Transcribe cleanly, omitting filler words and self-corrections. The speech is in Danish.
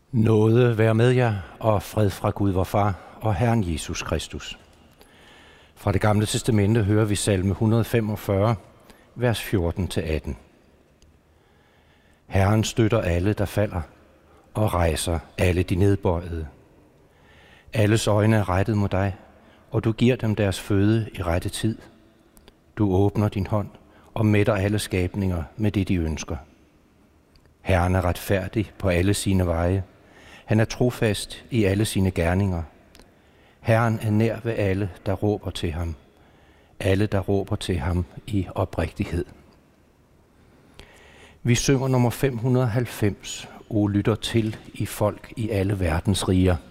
Nåde være med jer, og fred fra Gud vor Far og Herren Jesus Kristus. Fra det gamle testamente hører vi salme 145, vers 14-18. Herren støtter alle, der falder, og rejser alle de nedbøjede. Alles øjne er rettet mod dig, og du giver dem deres føde i rette tid. Du åbner din hånd og mætter alle skabninger med det, de ønsker. Herren er retfærdig på alle sine veje. Han er trofast i alle sine gerninger. Herren er nær ved alle, der råber til ham. Alle, der råber til ham i oprigtighed. Vi synger nummer 590, O lytter til i folk i alle verdens riger.